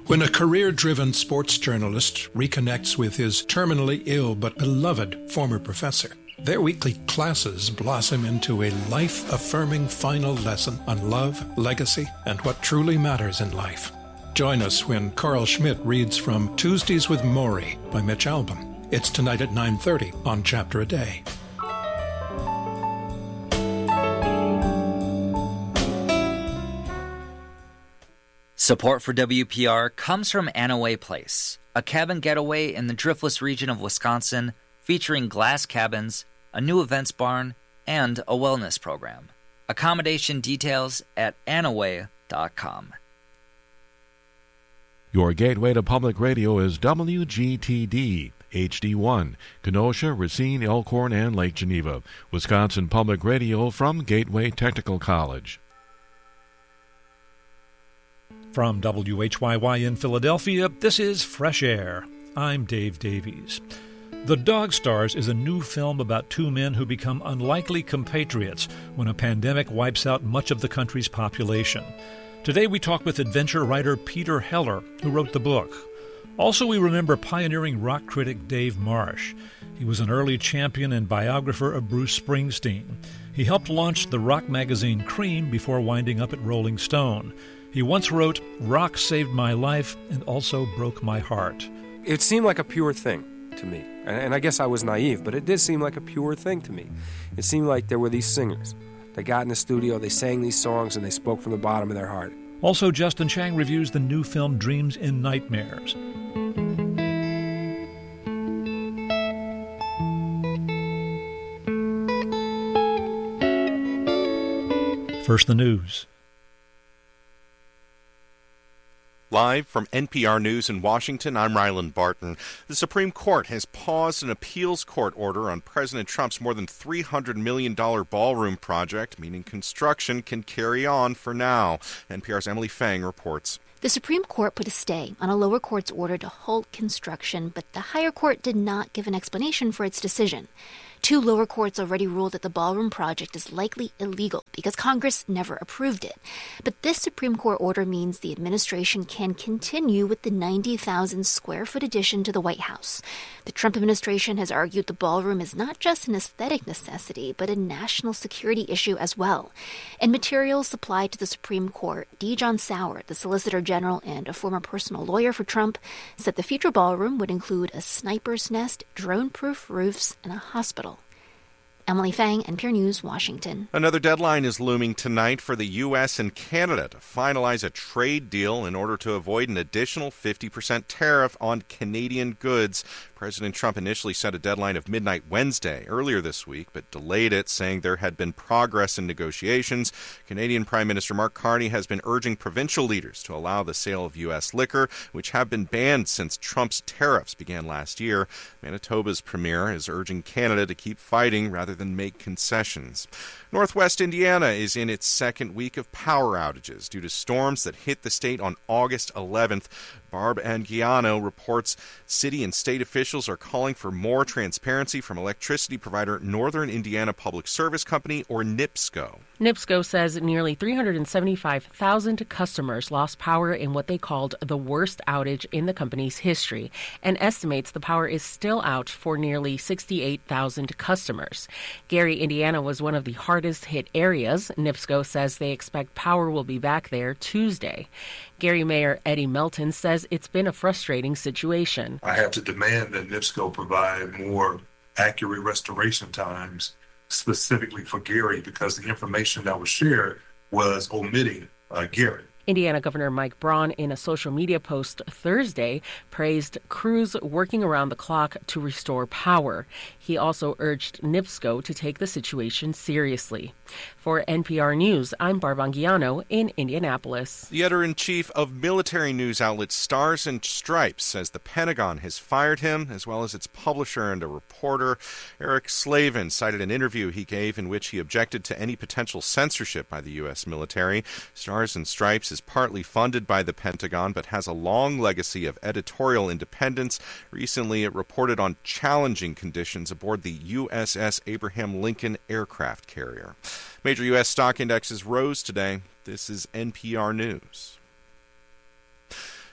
When a career-driven sports journalist reconnects with his terminally ill but beloved former professor, their weekly classes blossom into a life-affirming final lesson on love, legacy, and what truly matters in life. Join us when Carl Schmidt reads from Tuesdays with Maury by Mitch Albom. It's tonight at 9:30 on Chapter a Day. Support for WPR comes from Anaway Place, a cabin getaway in the Driftless region of Wisconsin featuring glass cabins, a new events barn, and a wellness program. Accommodation details at anaway.com. Your gateway to public radio is WGTD, HD1, Kenosha, Racine, Elkhorn, and Lake Geneva. Wisconsin Public Radio from Gateway Technical College. From WHYY in Philadelphia, this is Fresh Air. I'm Dave Davies. The Dog Stars is a new film about two men who become unlikely compatriots when a pandemic wipes out much of the country's population. Today we talk with adventure writer Peter Heller, who wrote the book. Also, we remember pioneering rock critic Dave Marsh. He was an early champion and biographer of Bruce Springsteen. He helped launch the rock magazine Cream before winding up at Rolling Stone. He once wrote, "Rock saved my life and also broke my heart." It seemed like a pure thing to me. And I guess I was naive, but it did seem like a pure thing to me. It seemed like there were these singers. They got in the studio, they sang these songs, and they spoke from the bottom of their heart. Also, Justin Chang reviews the new film Dreams in Nightmares. First, the news. Live from NPR News in Washington, I'm Ryland Barton. The Supreme Court has paused an appeals court order on President Trump's more than $300 million ballroom project, meaning construction can carry on for now. NPR's Emily Fang reports. The Supreme Court put a stay on a lower court's order to halt construction, but the higher court did not give an explanation for its decision. Two lower courts already ruled that the ballroom project is likely illegal because Congress never approved it. But this Supreme Court order means the administration can continue with the 90,000 square foot addition to the White House. The Trump administration has argued the ballroom is not just an aesthetic necessity, but a national security issue as well. In materials supplied to the Supreme Court, D. John Sauer, the Solicitor General and a former personal lawyer for Trump, said the future ballroom would include a sniper's nest, drone-proof roofs, and a hospital. Emily Fang, NPR News, Washington. Another deadline is looming tonight for the U.S. and Canada to finalize a trade deal in order to avoid an additional 50% tariff on Canadian goods. President Trump initially set a deadline of midnight Wednesday earlier this week, but delayed it, saying there had been progress in negotiations. Canadian Prime Minister Mark Carney has been urging provincial leaders to allow the sale of U.S. liquor, which have been banned since Trump's tariffs began last year. Manitoba's premier is urging Canada to keep fighting rather than make concessions. Northwest Indiana is in its second week of power outages due to storms that hit the state on August 11th. Barb Anguiano reports city and state officials are calling for more transparency from electricity provider Northern Indiana Public Service Company, or NIPSCO. NIPSCO says nearly 375,000 customers lost power in what they called the worst outage in the company's history, and estimates the power is still out for nearly 68,000 customers. Gary, Indiana was one of the hardest hit areas. NIPSCO says they expect power will be back there Tuesday. Gary Mayor Eddie Melton says it's been a frustrating situation. I have to demand that NIPSCO provide more accurate restoration times specifically for Gary because the information that was shared was omitting Gary. Indiana Governor Mike Braun, in a social media post Thursday, praised crews working around the clock to restore power. He also urged NIPSCO to take the situation seriously. For NPR News, I'm Barb Anguiano in Indianapolis. The editor-in-chief of military news outlet Stars and Stripes says the Pentagon has fired him, as well as its publisher and a reporter. Eric Slavin cited an interview he gave in which he objected to any potential censorship by the U.S. military. Stars and Stripes is partly funded by the Pentagon, but has a long legacy of editorial independence. Recently, it reported on challenging conditions aboard the USS Abraham Lincoln aircraft carrier. Major U.S. stock indexes rose today. This is NPR News.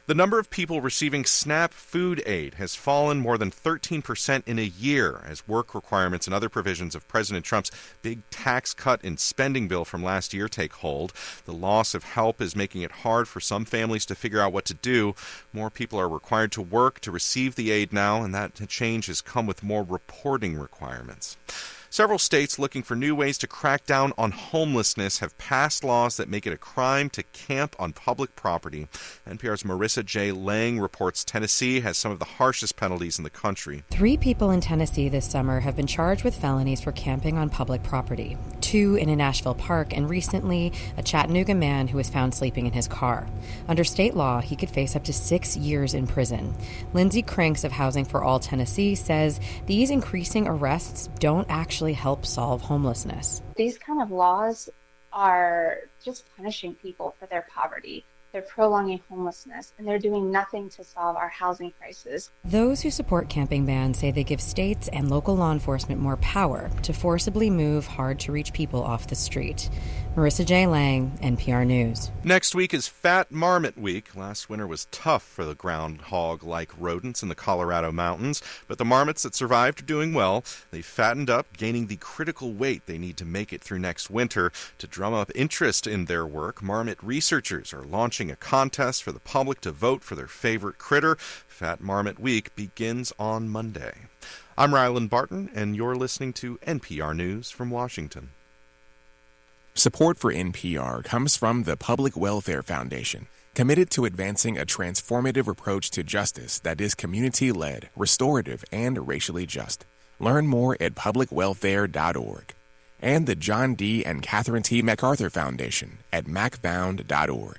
The number of people receiving SNAP food aid has fallen more than 13% in a year as work requirements and other provisions of President Trump's big tax cut and spending bill from last year take hold. The loss of help is making it hard for some families to figure out what to do. More people are required to work to receive the aid now, and that change has come with more reporting requirements. Several states looking for new ways to crack down on homelessness have passed laws that make it a crime to camp on public property. NPR's Marissa J. Lang reports Tennessee has some of the harshest penalties in the country. 3 people in Tennessee this summer have been charged with felonies for camping on public property. 2 in a Nashville park, and recently a Chattanooga man who was found sleeping in his car. Under state law, he could face up to 6 years in prison. Lindsay Cranks of Housing for All Tennessee says these increasing arrests don't actually help solve homelessness. These kind of laws are just punishing people for their poverty. They're prolonging homelessness, and they're doing nothing to solve our housing crisis. Those who support camping bans say they give states and local law enforcement more power to forcibly move hard-to-reach people off the street. Marissa J. Lang, NPR News. Next week is Fat Marmot Week. Last winter was tough for the groundhog-like rodents in the Colorado mountains, but the marmots that survived are doing well. They fattened up, gaining the critical weight they need to make it through next winter. To drum up interest in their work, marmot researchers are launching a contest for the public to vote for their favorite critter. Fat Marmot Week begins on Monday. I'm Ryland Barton, and you're listening to NPR News from Washington. Support for NPR comes from the Public Welfare Foundation, committed to advancing a transformative approach to justice that is community-led, restorative, and racially just. Learn more at publicwelfare.org. And the John D. and Catherine T. MacArthur Foundation at macfound.org.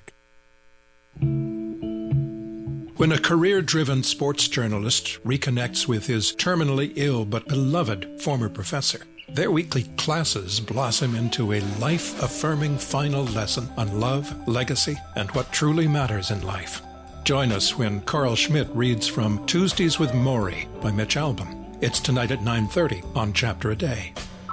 When a career-driven sports journalist reconnects with his terminally ill but beloved former professor, their weekly classes blossom into a life-affirming final lesson on love, legacy, and what truly matters in life. Join us when Carl Schmidt reads from Tuesdays with Maury by Mitch Albom. It's tonight at 9:30 on Chapter a Day.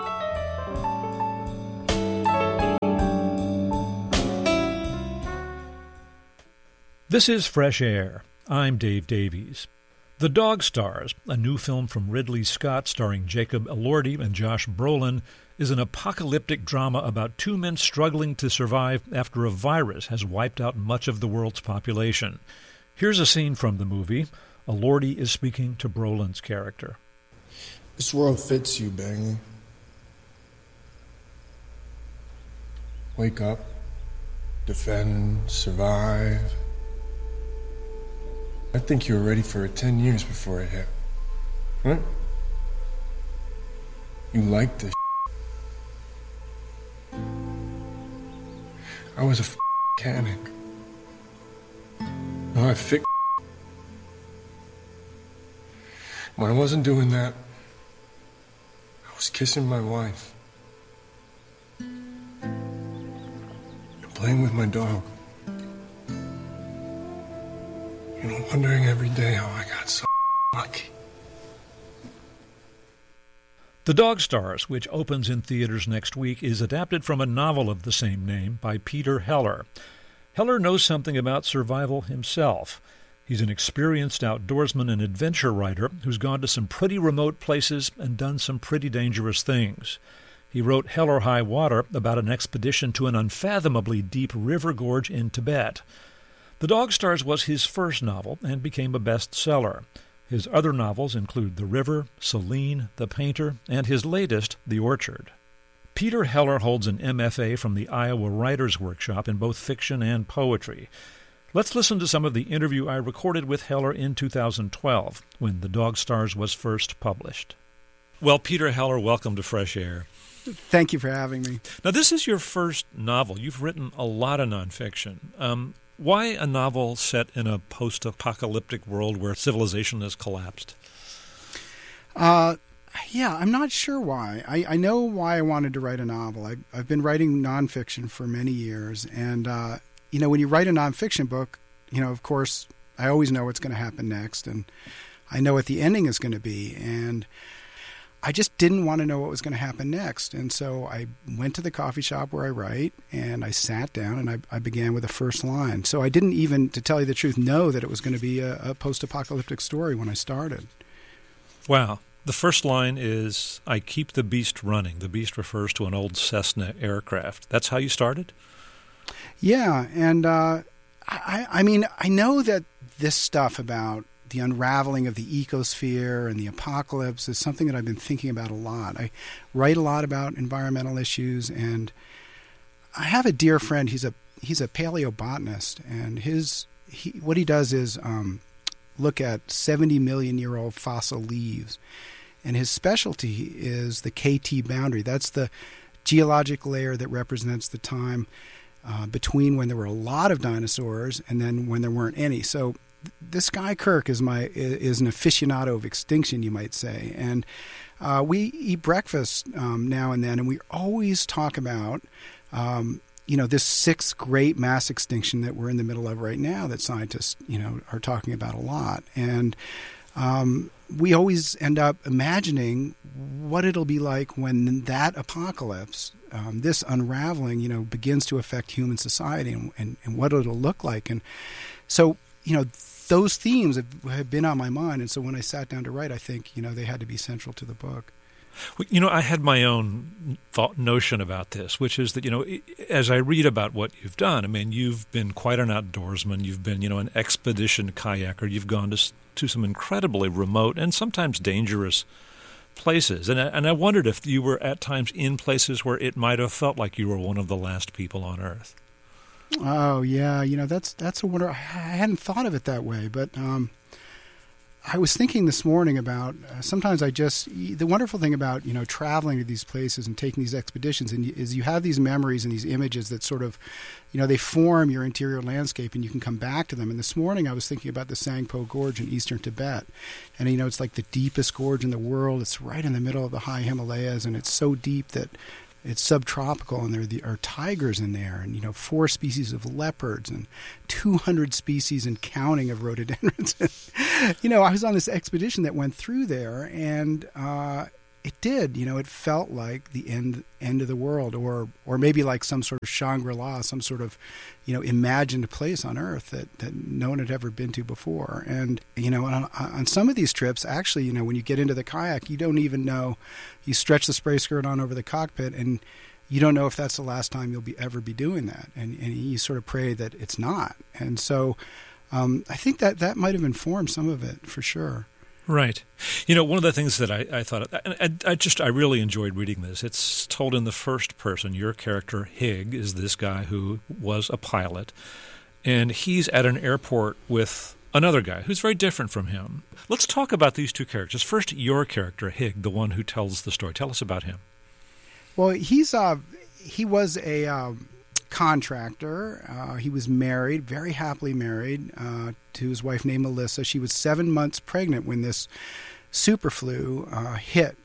This is Fresh Air. I'm Dave Davies. The Dog Stars, a new film from Ridley Scott starring Jacob Elordi and Josh Brolin, is an apocalyptic drama about 2 men struggling to survive after a virus has wiped out much of the world's population. Here's a scene from the movie. Elordi is speaking to Brolin's character. This world fits you, Bailey. Wake up, defend, survive. I think you were ready for it 10 years before it hit. Right? You liked this shit. I was a mechanic. Now I fix. When I wasn't doing that, I was kissing my wife. And playing with my dog. You know, wondering every day how I got so lucky. The Dog Stars, which opens in theaters next week, is adapted from a novel of the same name by Peter Heller. Heller knows something about survival himself. He's an experienced outdoorsman and adventure writer who's gone to some pretty remote places and done some pretty dangerous things. He wrote Hell or High Water about an expedition to an unfathomably deep river gorge in Tibet. The Dog Stars was his first novel and became a bestseller. His other novels include The River, Celine, The Painter, and his latest, The Orchard. Peter Heller holds an MFA from the Iowa Writers' Workshop in both fiction and poetry. Let's listen to some of the interview I recorded with Heller in 2012, when The Dog Stars was first published. Well, Peter Heller, welcome to Fresh Air. Thank you for having me. Now, this is your first novel. You've written a lot of nonfiction. Why a novel set in a post-apocalyptic world where civilization has collapsed? Yeah, I'm not sure why. I know why I wanted to write a novel. I've been writing nonfiction for many years, and when you write a nonfiction book, of course, I always know what's going to happen next, and I know what the ending is going to be. And I just didn't want to know what was going to happen next. And so I went to the coffee shop where I write, and I sat down, and I began with the first line. So I didn't even, to tell you the truth, know that it was going to be a post-apocalyptic story when I started. Wow. The first line is, I keep the beast running. The beast refers to an old Cessna aircraft. That's how you started? Yeah, and I mean, I know that this stuff about the unraveling of the ecosphere and the apocalypse is something that I've been thinking about a lot. I write a lot about environmental issues, and I have a dear friend. He's a paleobotanist, and what he does is look at 70 million year old fossil leaves, and his specialty is the KT boundary. That's the geologic layer that represents the time between when there were a lot of dinosaurs and then when there weren't any. So this guy Kirk is an aficionado of extinction, you might say, and we eat breakfast now and then, and we always talk about this sixth great mass extinction that we're in the middle of right now that scientists are talking about a lot, and we always end up imagining what it'll be like when that apocalypse, this unraveling, begins to affect human society, and what it'll look like. And so, those themes have been on my mind. And so when I sat down to write, I think, they had to be central to the book. Well, I had my own notion about this, which is that, as I read about what you've done, I mean, you've been quite an outdoorsman. You've been, an expedition kayaker. You've gone to some incredibly remote and sometimes dangerous places. And I wondered if you were at times in places where it might have felt like you were one of the last people on Earth. Oh, yeah. That's a wonder. I hadn't thought of it that way, but I was thinking this morning about sometimes the wonderful thing about, traveling to these places and taking these expeditions is you have these memories and these images that sort of, they form your interior landscape and you can come back to them. And this morning I was thinking about the Sangpo Gorge in eastern Tibet. And, it's like the deepest gorge in the world. It's right in the middle of the high Himalayas, and it's so deep that it's subtropical, and there are tigers in there, and 4 species of leopards and 200 species and counting of rhododendrons. I was on this expedition that went through there, and it did. It felt like the end of the world, or maybe like some sort of Shangri-La, some sort of imagined place on Earth that no one had ever been to before. And on some of these trips, actually, when you get into the kayak, you don't even know. You stretch the spray skirt on over the cockpit, and you don't know if that's the last time you'll ever be doing that. And you sort of pray that it's not. And so I think that might have informed some of it for sure. Right. One of the things that I thought, I really enjoyed reading this. It's told in the first person. Your character, Hig, is this guy who was a pilot, and he's at an airport with another guy who's very different from him. Let's talk about these two characters. First, your character, Hig, the one who tells the story. Tell us about him. Well, he was a contractor. He was married, very happily married, to his wife named Melissa. She was 7 months pregnant when this superflu hit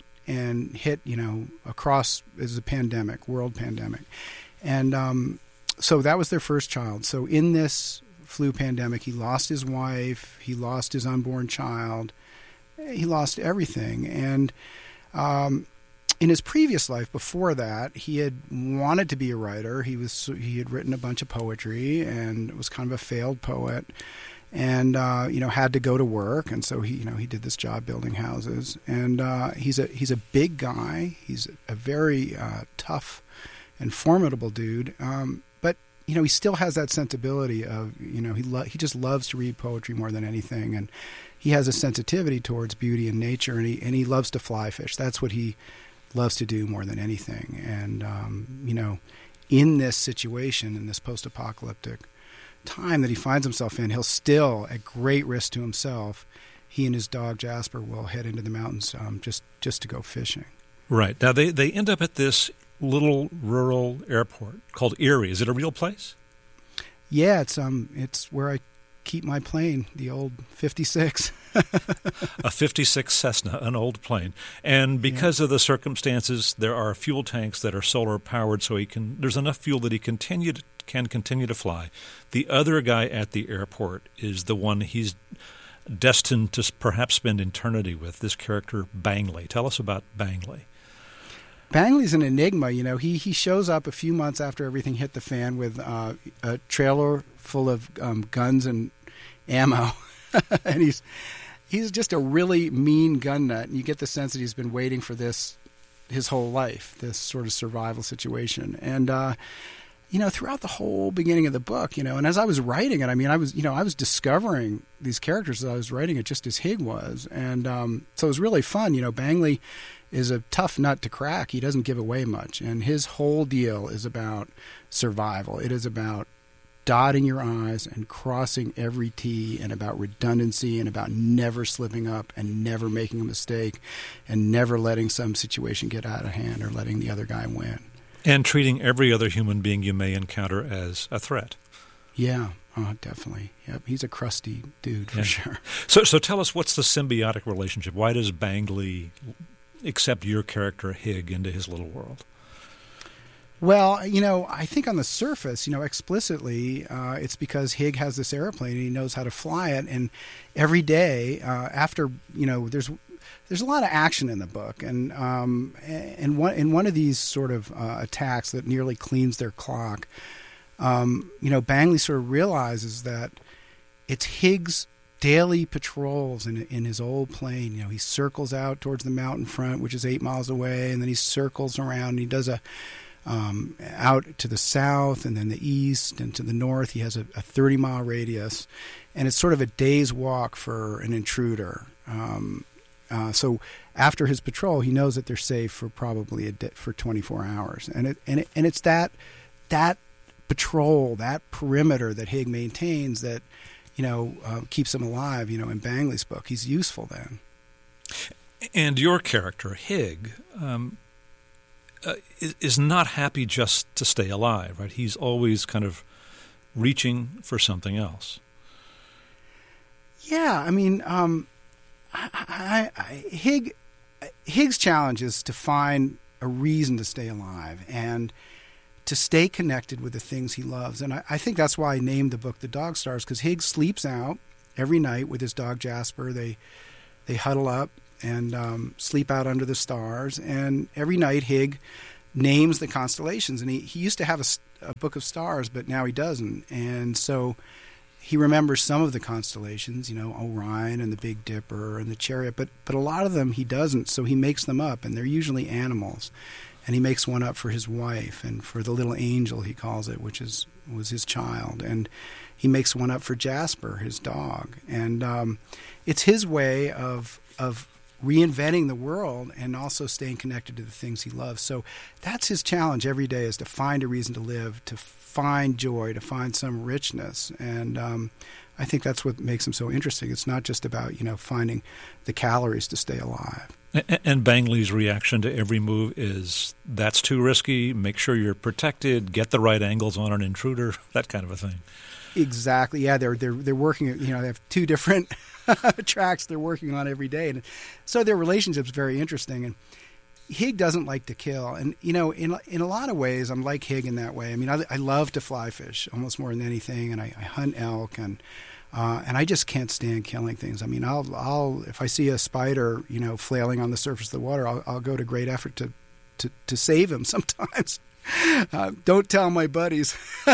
across as a pandemic, world pandemic. And so that was their first child. So in this flu pandemic, he lost his wife, he lost his unborn child, he lost everything. And in his previous life, before that, he had wanted to be a writer. He had written a bunch of poetry and was kind of a failed poet, and had to go to work. And so he did this job building houses. And he's a big guy. He's a very tough and formidable dude. But he still has that sensibility of he just loves to read poetry more than anything, and he has a sensitivity towards beauty and nature, and he loves to fly fish. That's what he loves to do more than anything. And in this situation, in this post-apocalyptic time that he finds himself in, he'll still, at great risk to himself, he and his dog Jasper will head into the mountains just to go fishing. Right. Now they end up at this little rural airport called Erie. Is it a real place? Yeah, it's where I keep my plane, the old 56. A 56 Cessna, an old plane. And because of the circumstances, there are fuel tanks that are solar powered, so there's enough fuel that he can continue to fly. The other guy at the airport is the one he's destined to perhaps spend eternity with, this character Bangley. Tell us about Bangley. Bangley's an enigma. He shows up a few months after everything hit the fan with a trailer full of guns and ammo, and he's just a really mean gun nut. And you get the sense that he's been waiting for this his whole life, this sort of survival situation. And throughout the whole beginning of the book, and as I was writing it, I was discovering these characters as I was writing it, just as Hig was, and so it was really fun. Bangley is a tough nut to crack. He doesn't give away much, and his whole deal is about survival. It is about dotting your I's and crossing every T, and about redundancy, and about never slipping up and never making a mistake and never letting some situation get out of hand or letting the other guy win. And treating every other human being you may encounter as a threat. Yeah, definitely. Yep, he's a crusty dude for sure. So tell us, what's the symbiotic relationship? Why does Bangley accept your character Hig into his little world? Well, I think on the surface, explicitly, it's because Hig has this airplane and he knows how to fly it. And every day after, there's a lot of action in the book. And in one of these sort of attacks that nearly cleans their clock, Bangley sort of realizes that it's Hig's daily patrols in his old plane. He circles out towards the mountain front, which is 8 miles away, and then he circles around and he does out to the south and then the east and to the north. He has a 30-mile radius, and it's sort of a day's walk for an intruder. So after his patrol, he knows that they're safe for probably for 24 hours, and it's that patrol, that perimeter that Hig maintains that keeps him alive. In Bangley's book, he's useful then. And your character Hig is not happy just to stay alive, right? He's always kind of reaching for something else. Yeah, Hig's challenge is to find a reason to stay alive and to stay connected with the things he loves. And I think that's why I named the book The Dog Stars, because Hig sleeps out every night with his dog Jasper. They huddle up and sleep out under the stars. And every night Hig names the constellations. And he used to have a book of stars, but now he doesn't. And so he remembers some of the constellations, Orion and the Big Dipper and the Chariot, but a lot of them he doesn't, so he makes them up, and they're usually animals. And he makes one up for his wife and for the little angel, he calls it, which was his child. And he makes one up for Jasper, his dog. And it's his way of reinventing the world and also staying connected to the things he loves. So that's his challenge every day, is to find a reason to live, to find joy, to find some richness. And I think that's what makes him so interesting. It's not just about, finding the calories to stay alive. And Bangley's reaction to every move is, that's too risky, make sure you're protected, get the right angles on an intruder, that kind of a thing. Exactly. Yeah, they're working, they have two different tracks they're working on every day. And so their relationship's very interesting. And Hig doesn't like to kill. And, in a lot of ways, I'm like Hig in that way. I love to fly fish almost more than anything, and I hunt elk, and I just can't stand killing things. I'll if I see a spider, flailing on the surface of the water, I'll go to great effort to save him sometimes. Don't tell my buddies.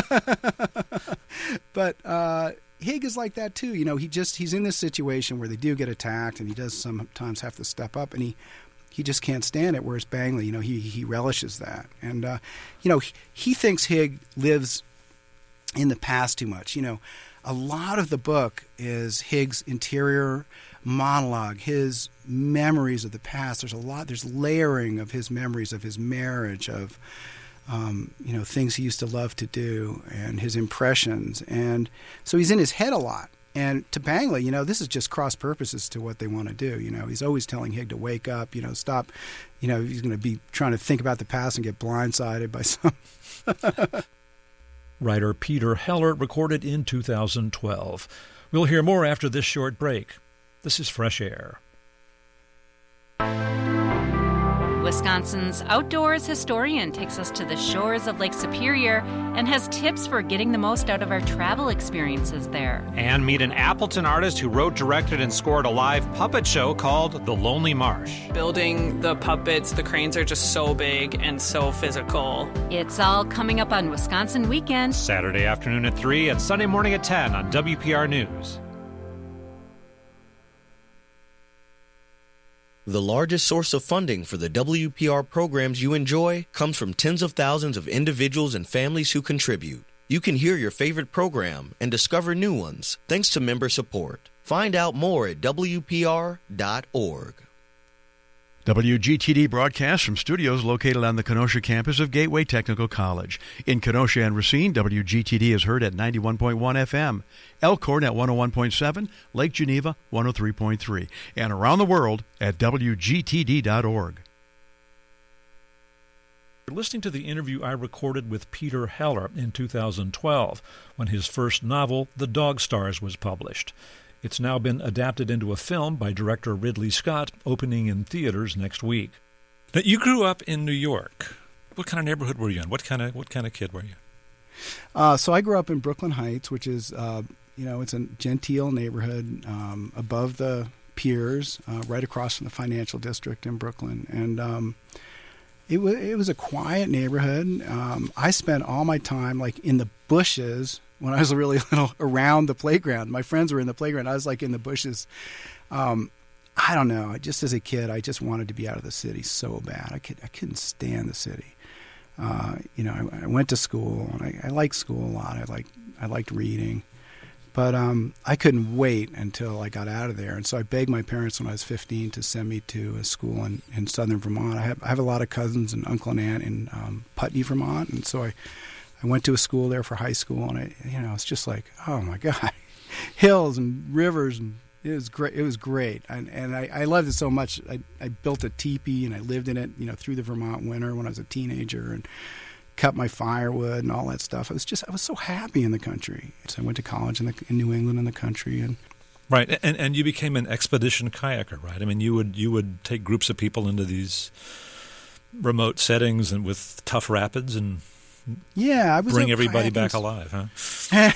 But Hig is like that too. He's in this situation where they do get attacked, and he does sometimes have to step up, and he just can't stand it. Whereas Bangley, he relishes that, and he thinks Hig lives in the past too much. A lot of the book is Hig's interior monologue, his memories of the past. There's layering of his memories of his marriage, of things he used to love to do, and his impressions. And so he's in his head a lot. And to Bangley, this is just cross purposes to what they want to do. He's always telling Hig to wake up, stop. He's going to be trying to think about the past and get blindsided by some. Writer Peter Heller recorded in 2012. We'll hear more after this short break. This is Fresh Air. Wisconsin's outdoors historian takes us to the shores of Lake Superior and has tips for getting the most out of our travel experiences there. And meet an Appleton artist who wrote, directed, and scored a live puppet show called The Lonely Marsh. Building the puppets, the cranes are just so big and so physical. It's all coming up on Wisconsin Weekend. Saturday afternoon at 3 and Sunday morning at 10 on WPR News. The largest source of funding for the WPR programs you enjoy comes from tens of thousands of individuals and families who contribute. You can hear your favorite program and discover new ones thanks to member support. Find out more at WPR.org. WGTD broadcasts from studios located on the Kenosha campus of Gateway Technical College. In Kenosha and Racine, WGTD is heard at 91.1 FM, Elkhorn at 101.7, Lake Geneva 103.3, and around the world at WGTD.org. You're listening to the interview I recorded with Peter Heller in 2012 when his first novel, The Dog Stars, was published. It's now been adapted into a film by director Ridley Scott, opening in theaters next week. Now, you grew up in New York. What kind of neighborhood were you in? What kind of kid were you? So I grew up in Brooklyn Heights, which is, it's a genteel neighborhood above the piers, right across from the financial district in Brooklyn. And it was a quiet neighborhood. I spent all my time like in the bushes when I was really little around the playground. My friends were in the playground. I was like in the bushes. I don't know. Just as a kid, I just wanted to be out of the city so bad. I couldn't stand the city. I went to school and I liked school a lot. I liked reading, but I couldn't wait until I got out of there. And so I begged my parents when I was 15 to send me to a school in southern Vermont. I have a lot of cousins and uncle and aunt in Putney, Vermont, and so I went to a school there for high school, and it's just like, oh my God, hills and rivers, and it was great. It was great, and I loved it so much. I built a teepee and I lived in it, through the Vermont winter when I was a teenager, and cut my firewood and all that stuff. I was so happy in the country. So I went to college in New England in the country, and right, and you became an expedition kayaker, right? I mean, you would take groups of people into these remote settings and with tough rapids and. Yeah, I was bring everybody back alive, huh?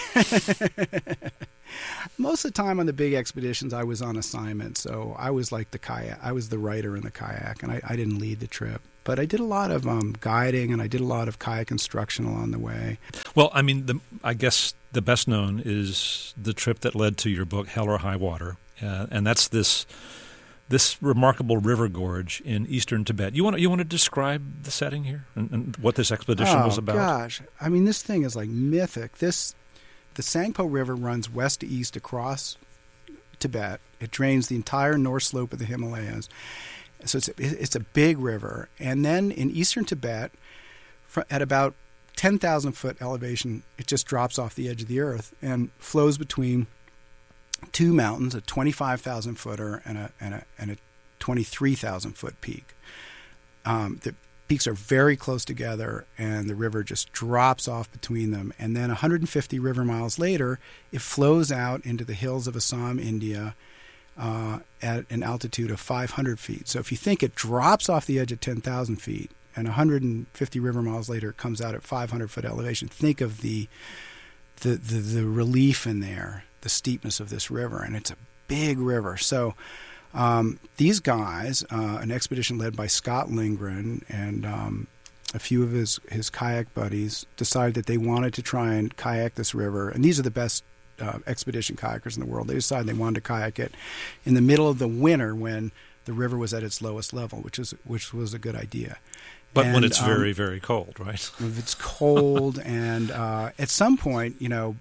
Most of the time on the big expeditions, I was on assignment, so I was like the kayak. I was the writer in the kayak, and I didn't lead the trip. But I did a lot of guiding, and I did a lot of kayak instruction along the way. Well, I mean, I guess the best known is the trip that led to your book, Hell or High Water, and that's this remarkable river gorge in eastern Tibet. You want to describe the setting here and what this expedition was about? Oh, gosh. I mean, this thing is like mythic. The Tsangpo River runs west to east across Tibet. It drains the entire north slope of the Himalayas. So it's a big river. And then in eastern Tibet, at about 10,000 foot elevation, it just drops off the edge of the earth and flows between two mountains, a 25,000 footer and a 23,000 foot peak. The peaks are very close together, and the river just drops off between them. And then 150 river miles later, it flows out into the hills of Assam, India, at an altitude of 500 feet. So if you think it drops off the edge at 10,000 feet, and 150 river miles later it comes out at 500 foot elevation, think of the relief in there, the steepness of this river, and it's a big river. So these guys, an expedition led by Scott Lindgren and a few of his kayak buddies, decided that they wanted to try and kayak this river. And these are the best expedition kayakers in the world. They decided they wanted to kayak it in the middle of the winter when the river was at its lowest level, which was a good idea. But when it's very, very cold, right? If it's cold, and at some point,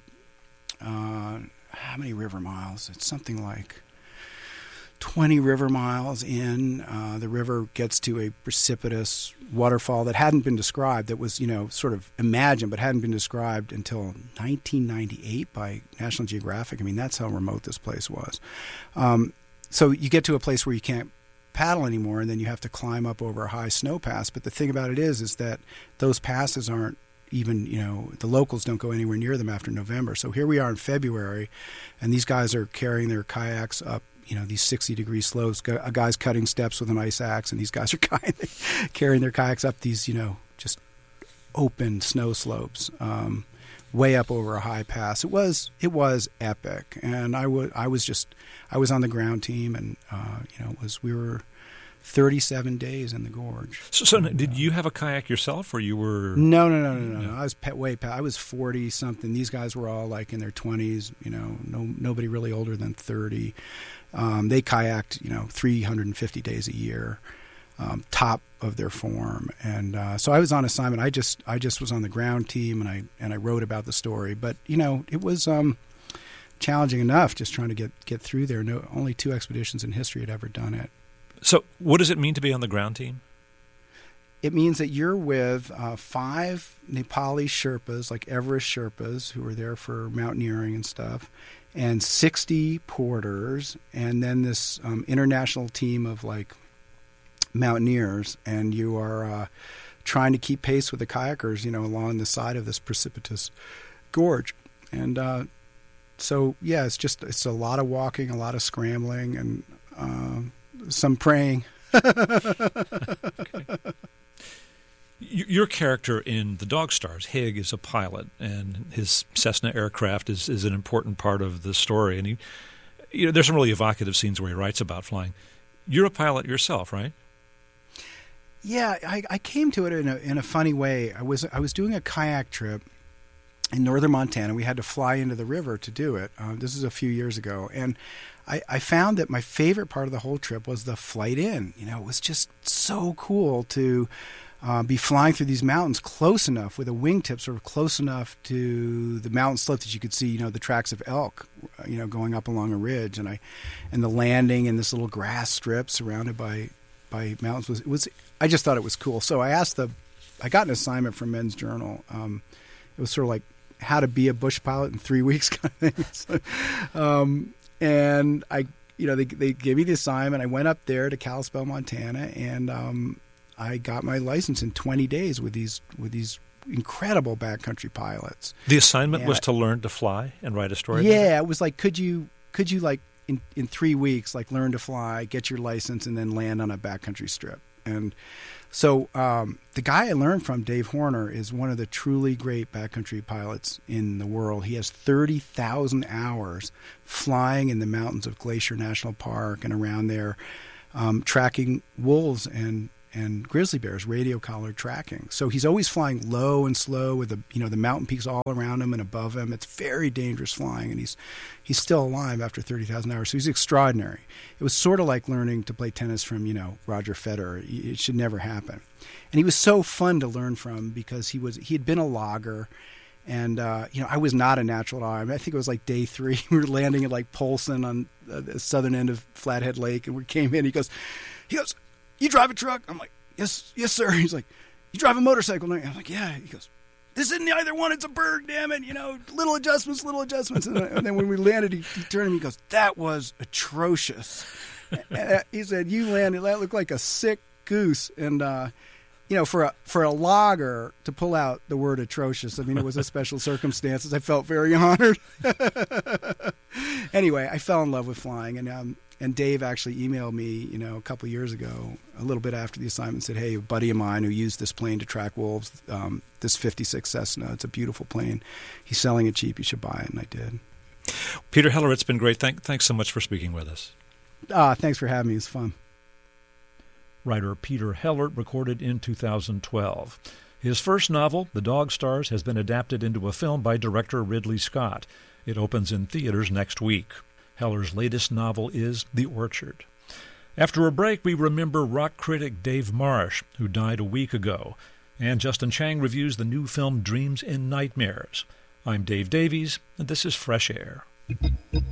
how many river miles? It's something like 20 river miles in. The river gets to a precipitous waterfall that hadn't been described, that was, sort of imagined, but hadn't been described until 1998 by National Geographic. I mean, that's how remote this place was. So you get to a place where you can't paddle anymore, and then you have to climb up over a high snow pass. But the thing about it is that those passes aren't even, the locals don't go anywhere near them after November. So here we are in February, and these guys are carrying their kayaks up, these 60-degree slopes. A guy's cutting steps with an ice axe, and these guys are carrying their kayaks up these, just open snow slopes, way up over a high pass. It was epic, and I was on the ground team, and we were 37 days in the gorge. So did you have a kayak yourself, or you were? No. I was way past. I was 40 something. These guys were all like in their 20s. Nobody really older than 30. They kayaked 350 days a year, top of their form, and so I was on assignment. I just was on the ground team, and I wrote about the story. But it was challenging enough just trying to get through there. Only 2 expeditions in history had ever done it. So what does it mean to be on the ground team? It means that you're with 5 Nepali Sherpas, like Everest Sherpas, who are there for mountaineering and stuff, and 60 porters, and then this international team of like mountaineers, and you are trying to keep pace with the kayakers, along the side of this precipitous gorge. And so, yeah, it's a lot of walking, a lot of scrambling, and some praying. Okay. Your character in The Dog Stars, Hig, is a pilot, and his Cessna aircraft is an important part of the story. And there's some really evocative scenes where he writes about flying. You're a pilot yourself, right? Yeah, I came to it in a funny way. I was doing a kayak trip in northern Montana. We had to fly into the river to do it. This is a few years ago, and I found that my favorite part of the whole trip was the flight in. It was just so cool to be flying through these mountains close enough, with a wingtip sort of close enough to the mountain slope that you could see, the tracks of elk, going up along a ridge, and the landing in this little grass strip surrounded by mountains was I just thought it was cool. So I got an assignment from Men's Journal. It was sort of like how to be a bush pilot in 3 weeks kind of thing. So, and they gave me the assignment. I went up there to Kalispell, Montana, and I got my license in 20 days with these incredible backcountry pilots. The assignment was to learn to fly and write a story? Yeah, it was like, could you like in 3 weeks, like learn to fly, get your license, and then land on a backcountry strip? And so the guy I learned from, Dave Horner, is one of the truly great backcountry pilots in the world. He has 30,000 hours flying in the mountains of Glacier National Park and around there, tracking wolves and grizzly bears, radio collar tracking. So he's always flying low and slow with the mountain peaks all around him and above him. It's very dangerous flying, and he's still alive after 30,000 hours. So he's extraordinary. It was sort of like learning to play tennis from Roger Federer. It should never happen. And he was so fun to learn from because he had been a logger. And, I was not a natural logger. I think it was like day 3. We were landing at like Polson on the southern end of Flathead Lake, and we came in. He goes, "You drive a truck?" I'm like, yes, sir. He's like, "You drive a motorcycle?" I'm like, "Yeah." He goes, "This isn't either one. It's a Berg, damn it. Little adjustments. And then when we landed, he turned to me and goes, "That was atrocious." And he said, "You landed, that looked like a sick goose." And, for a logger to pull out the word atrocious, I mean, it was a special circumstances. I felt very honored. Anyway, I fell in love with flying, and Dave actually emailed me, a couple of years ago, a little bit after the assignment, said, "Hey, a buddy of mine who used this plane to track wolves, this 56 Cessna, it's a beautiful plane. He's selling it cheap. You should buy it." And I did. Peter Heller, it's been great. Thanks so much for speaking with us. Thanks for having me. It's fun. Writer Peter Heller recorded in 2012. His first novel, The Dog Stars, has been adapted into a film by director Ridley Scott. It opens in theaters next week. Heller's latest novel is The Orchard. After a break, we remember rock critic Dave Marsh, who died a week ago, and Justin Chang reviews the new film Dreams in Nightmares. I'm Dave Davies, and this is Fresh Air.